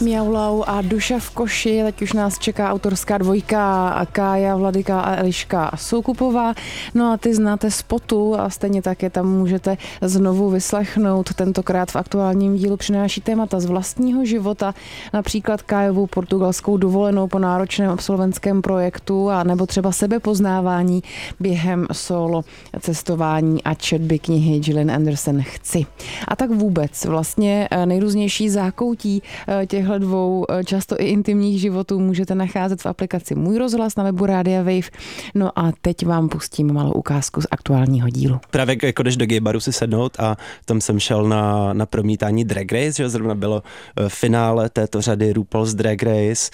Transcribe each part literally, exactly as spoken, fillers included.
Mjaulau a Duša v koši, teď už nás čeká autorská dvojka Kája Vladyka a Eliška Soukupová. No a ty znáte spotu a stejně tak je tam můžete znovu vyslechnout. Tentokrát v aktuálním dílu přináší témata z vlastního života, například Kájovu portugalskou dovolenou po náročném absolventském projektu a nebo třeba sebepoznávání během solo cestování a četby knihy Gillian Anderson Chci. A tak vůbec vlastně nejrůznější zákoutí těchto dvou často i intimních životů můžete nacházet v aplikaci Můj rozhlas na webu Rádia Wave. No a teď vám pustím malou ukázku z aktuálního dílu. Právě jako jdeš do gay baru si sednout a tam jsem šel na, na promítání Drag Race, že zrovna bylo finále této řady RuPaul's Drag Race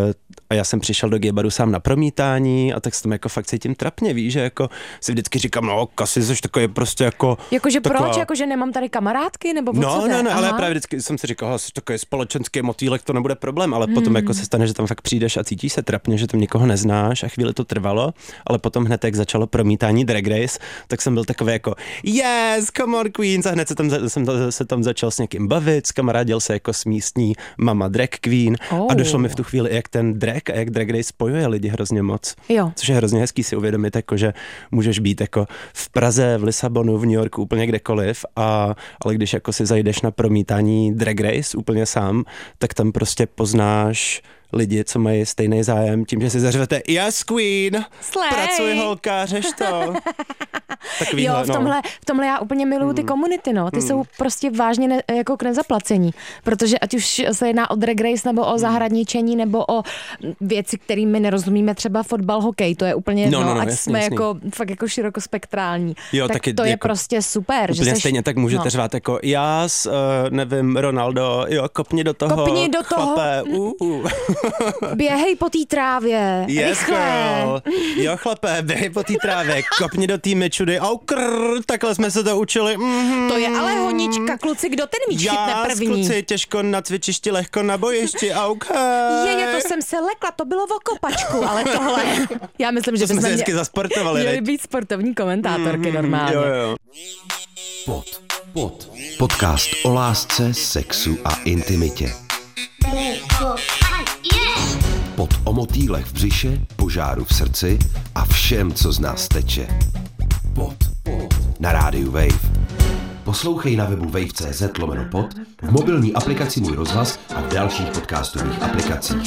a já jsem přišel do gay baru sám na promítání a tak se tam jako fakt cítím trapně, víš, že jako si vždycky říkám, no Kasi, jsi takový prostě jako... Jakože taková... proč? Jakože nemám tady kamarádky? Nebo no, no, no, ale právě vždycky jsem si říkal, jsi takový společenský motýlek, to nebude problém, ale hmm. potom jako se stane, že tam fakt přijdeš a cítíš se trapně, že tam nikoho neznáš a chvíli to trvalo, ale potom hned, jak začalo promítání Drag Race, tak jsem byl takový jako yes, come on queens a hned se tam, jsem se tam začal s někým bavit, skamarádil se jako s místní mama drag queen oh. a došlo mi v tu chvíli, jak ten drag a jak Drag Race spojuje lidi hrozně moc. Jo. Což je hrozně hezký si uvědomit, jako, že můžeš být jako v Praze, v Lisabonu, v New Yorku, úplně kdekoliv, a, ale když jako si zajdeš na promítání Drag Race úplně sám, tak tam prostě poznáš lidi, co mají stejný zájem, tím, že si zařvete yes queen, Slay. Pracuj holka, řeš to. Takovýhle, jo, v tomhle, no. v tomhle já úplně miluju ty komunity, no. Ty mm. jsou prostě vážně ne, jako k nezaplacení, protože ať už se jedná o Drag Race, nebo o zahradničení, nebo o věci, kterými nerozumíme, třeba fotbal, hokej, to je úplně jedno, no, no, no, ať jasný, jsme jasný. jako fakt jako širokospektrální. Jo, tak taky to je jako, prostě super. Úplně že seš, stejně tak můžete no. řvát jako jas, uh, nevím, Ronaldo, jo, kopni do toho, kopni do toho. chlape, uh, uh. Běhej po té trávě, yes, rychle. Girl. Jo, chlape, běhej po té trávě, kopni do té mečudy, au krr, takhle jsme se to učili. Mm-hmm. To je ale honička, kluci, kdo ten míč chytne první? kluci, těžko na cvičišti, lehko na bojišti, okay. Je, je, to jsem se lekla, to bylo v kopačku, ale tohle, já myslím, že to jsme se mě... hezky zasportovali. Měly být sportovní komentátorky mm, normálně. Jo, jo. Pod, pod. Podcast o lásce, sexu a intimitě. Pod o motýlech v břiše, požáru v srdci a všem, co z nás teče. Pod, pod. Na rádiu Wave. Poslouchej na webu wave tečka cz lomeno pod, v mobilní aplikaci Můj rozhlas a v dalších podcastových aplikacích.